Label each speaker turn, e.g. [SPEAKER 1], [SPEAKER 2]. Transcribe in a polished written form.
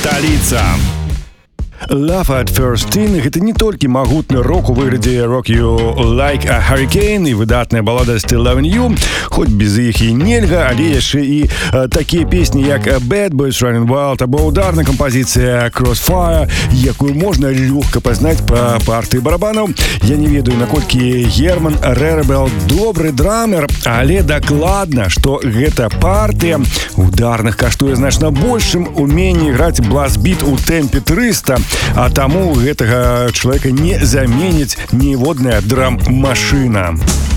[SPEAKER 1] столица. Love at First Sting — гэта не толькі магутны рок у выглядзе Rock You Like a Hurricane і выдатная балада Still Loving You, хоць без іх і нельга, але яшчэ і такія песні, як Bad Boys Running Wild або ударная кампазіцыя Crossfire, якую можна лёгка пазнаць па партыі барабанаў. Я не ведаю, наколькі Герман Реребел добры драмер, але дакладна, што гэта партыя ударных каштуе значна большым уменні граць блас-біт у тэмпе 300, а таму гэтага чалавека не заменіць ніводная драм-машына.